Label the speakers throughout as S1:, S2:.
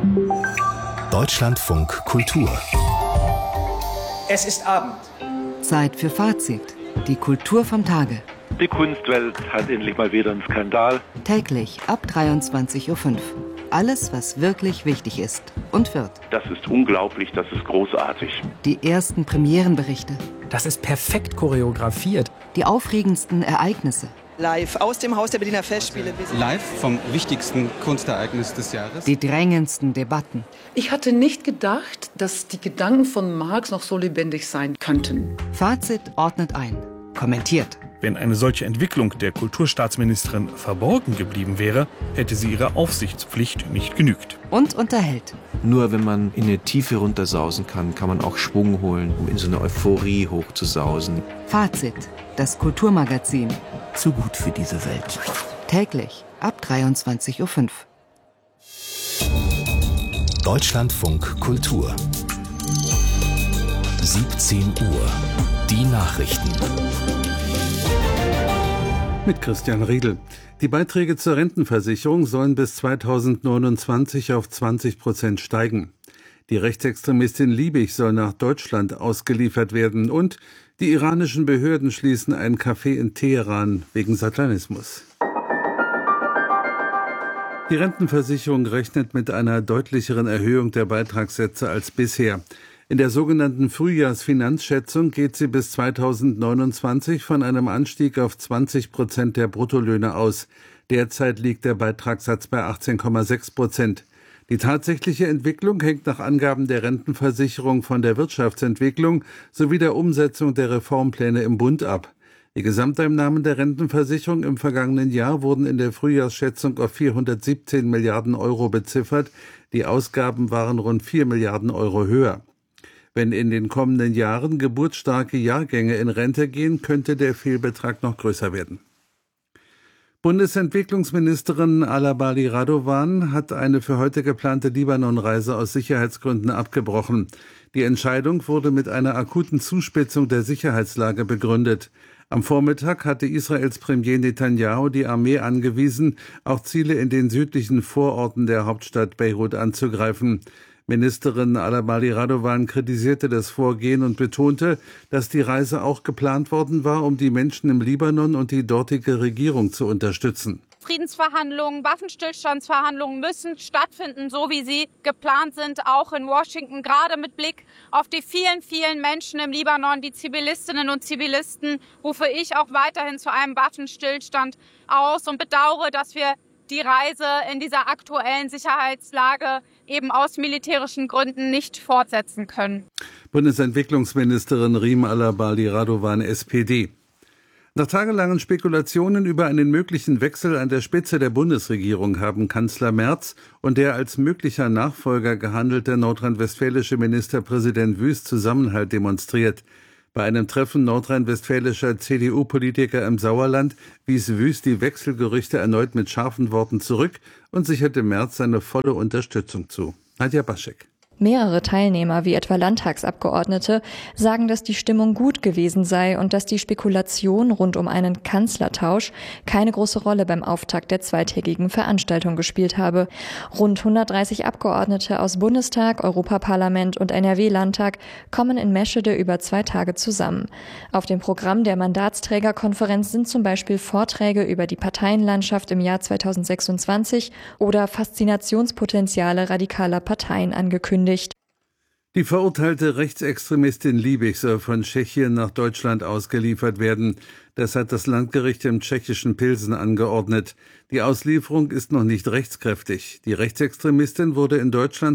S1: Deutschlandfunk Kultur.
S2: Es ist Abend.
S3: Zeit für Fazit. Die Kultur vom Tage.
S4: Die Kunstwelt hat endlich mal wieder einen Skandal.
S3: Täglich ab 23.05 Uhr. Alles, was wirklich wichtig ist und wird.
S4: Das ist unglaublich, das ist großartig.
S3: Die ersten Premierenberichte.
S5: Das ist perfekt choreografiert.
S3: Die aufregendsten Ereignisse.
S6: Live aus dem Haus der Berliner Festspiele.
S7: Live vom wichtigsten Kunstereignis des Jahres.
S3: Die drängendsten Debatten.
S8: Ich hatte nicht gedacht, dass die Gedanken von Marx noch so lebendig sein könnten.
S3: Fazit ordnet ein. Kommentiert.
S9: Wenn eine solche Entwicklung der Kulturstaatsministerin verborgen geblieben wäre, hätte sie ihrer Aufsichtspflicht nicht genügt.
S3: Und unterhält.
S10: Nur wenn man in eine Tiefe runtersausen kann, kann man auch Schwung holen, um in so eine Euphorie hochzusausen.
S3: Fazit. Das Kulturmagazin.
S10: Zu gut für diese Welt.
S3: Täglich ab 23.05 Uhr.
S1: Deutschlandfunk Kultur. 17 Uhr. Die Nachrichten.
S11: Mit Christian Riedel. Die Beiträge zur Rentenversicherung sollen bis 2029 auf 20% steigen. Die Rechtsextremistin Liebig soll nach Deutschland ausgeliefert werden und die iranischen Behörden schließen ein Café in Teheran wegen Satanismus. Die Rentenversicherung rechnet mit einer deutlicheren Erhöhung der Beitragssätze als bisher. In der sogenannten Frühjahrsfinanzschätzung geht sie bis 2029 von einem Anstieg auf 20% der Bruttolöhne aus. Derzeit liegt der Beitragssatz bei 18,6%. Die tatsächliche Entwicklung hängt nach Angaben der Rentenversicherung von der Wirtschaftsentwicklung sowie der Umsetzung der Reformpläne im Bund ab. Die Gesamteinnahmen der Rentenversicherung im vergangenen Jahr wurden in der Frühjahrsschätzung auf 417 Milliarden Euro beziffert. Die Ausgaben waren rund 4 Milliarden Euro höher. Wenn in den kommenden Jahren geburtsstarke Jahrgänge in Rente gehen, könnte der Fehlbetrag noch größer werden. Bundesentwicklungsministerin Alabali Radovan hat eine für heute geplante Libanon-Reise aus Sicherheitsgründen abgebrochen. Die Entscheidung wurde mit einer akuten Zuspitzung der Sicherheitslage begründet. Am Vormittag hatte Israels Premier Netanyahu die Armee angewiesen, auch Ziele in den südlichen Vororten der Hauptstadt Beirut anzugreifen. Ministerin Alabali Radovan kritisierte das Vorgehen und betonte, dass die Reise auch geplant worden war, um die Menschen im Libanon und die dortige Regierung zu unterstützen.
S12: Friedensverhandlungen, Waffenstillstandsverhandlungen müssen stattfinden, so wie sie geplant sind, auch in Washington, gerade mit Blick auf die vielen, vielen Menschen im Libanon, die Zivilistinnen und Zivilisten, rufe ich auch weiterhin zu einem Waffenstillstand aus und bedauere, dass wir die Reise in dieser aktuellen Sicherheitslage eben aus militärischen Gründen nicht fortsetzen können.
S11: Bundesentwicklungsministerin Riem Alabali Radovan, SPD. Nach tagelangen Spekulationen über einen möglichen Wechsel an der Spitze der Bundesregierung haben Kanzler Merz und der als möglicher Nachfolger gehandelte nordrhein-westfälische Ministerpräsident Wüst Zusammenhalt demonstriert. Bei einem Treffen nordrhein-westfälischer CDU-Politiker im Sauerland wies Wüst die Wechselgerüchte erneut mit scharfen Worten zurück und sicherte Merz seine volle Unterstützung zu. Nadja Baschek.
S13: Mehrere Teilnehmer, wie etwa Landtagsabgeordnete, sagen, dass die Stimmung gut gewesen sei und dass die Spekulation rund um einen Kanzlertausch keine große Rolle beim Auftakt der zweitägigen Veranstaltung gespielt habe. Rund 130 Abgeordnete aus Bundestag, Europaparlament und NRW-Landtag kommen in Meschede über 2 Tage zusammen. Auf dem Programm der Mandatsträgerkonferenz sind zum Beispiel Vorträge über die Parteienlandschaft im Jahr 2026 oder Faszinationspotenziale radikaler Parteien angekündigt.
S11: Die verurteilte Rechtsextremistin Liebig soll von Tschechien nach Deutschland ausgeliefert werden. Das hat das Landgericht im tschechischen Pilsen angeordnet. Die Auslieferung ist noch nicht rechtskräftig. Die Rechtsextremistin wurde in Deutschland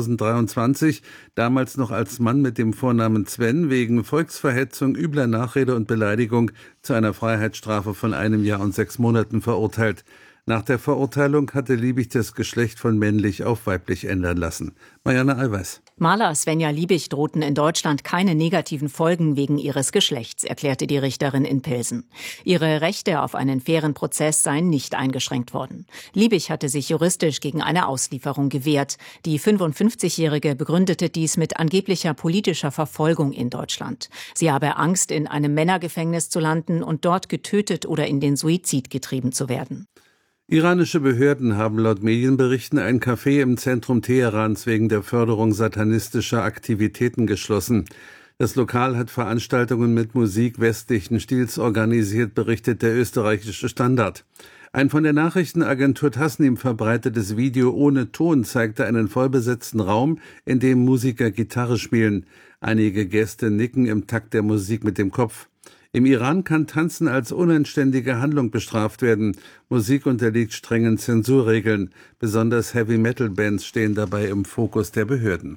S11: 2023, damals noch als Mann mit dem Vornamen Sven, wegen Volksverhetzung, übler Nachrede und Beleidigung zu einer Freiheitsstrafe von 1 Jahr und 6 Monaten verurteilt. Nach der Verurteilung hatte Liebig das Geschlecht von männlich auf weiblich ändern lassen. Marianne Allweis.
S14: Maler Svenja Liebig drohten in Deutschland keine negativen Folgen wegen ihres Geschlechts, erklärte die Richterin in Pilsen. Ihre Rechte auf einen fairen Prozess seien nicht eingeschränkt worden. Liebig hatte sich juristisch gegen eine Auslieferung gewehrt. Die 55-Jährige begründete dies mit angeblicher politischer Verfolgung in Deutschland. Sie habe Angst, in einem Männergefängnis zu landen und dort getötet oder in den Suizid getrieben zu werden.
S11: Iranische Behörden haben laut Medienberichten ein Café im Zentrum Teherans wegen der Förderung satanistischer Aktivitäten geschlossen. Das Lokal hat Veranstaltungen mit Musik westlichen Stils organisiert, berichtet der österreichische Standard. Ein von der Nachrichtenagentur Tasnim verbreitetes Video ohne Ton zeigte einen vollbesetzten Raum, in dem Musiker Gitarre spielen. Einige Gäste nicken im Takt der Musik mit dem Kopf. Im Iran kann Tanzen als unanständige Handlung bestraft werden. Musik unterliegt strengen Zensurregeln. Besonders Heavy-Metal-Bands stehen dabei im Fokus der Behörden.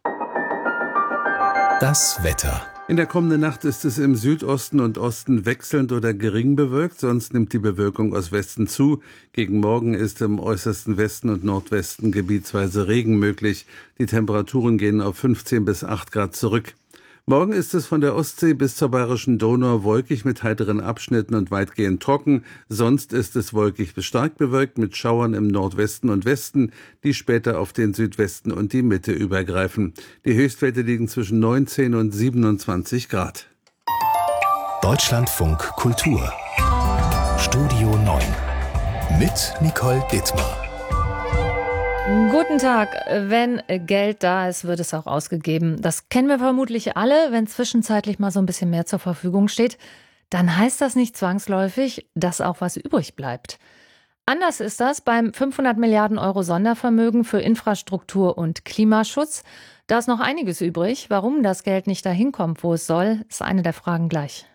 S1: Das Wetter.
S11: In der kommenden Nacht ist es im Südosten und Osten wechselnd oder gering bewölkt, sonst nimmt die Bewölkung aus Westen zu. Gegen Morgen ist im äußersten Westen und Nordwesten gebietsweise Regen möglich. Die Temperaturen gehen auf 15 bis 8 Grad zurück. Morgen ist es von der Ostsee bis zur Bayerischen Donau wolkig mit heiteren Abschnitten und weitgehend trocken. Sonst ist es wolkig bis stark bewölkt mit Schauern im Nordwesten und Westen, die später auf den Südwesten und die Mitte übergreifen. Die Höchstwerte liegen zwischen 19 und 27 Grad.
S1: Deutschlandfunk Kultur. Studio 9. Mit Nicole Dittmar.
S15: Guten Tag. Wenn Geld da ist, wird es auch ausgegeben. Das kennen wir vermutlich alle. Wenn zwischenzeitlich mal so ein bisschen mehr zur Verfügung steht, dann heißt das nicht zwangsläufig, dass auch was übrig bleibt. Anders ist das beim 500 Milliarden Euro Sondervermögen für Infrastruktur und Klimaschutz. Da ist noch einiges übrig. Warum das Geld nicht dahin kommt, wo es soll, ist eine der Fragen gleich.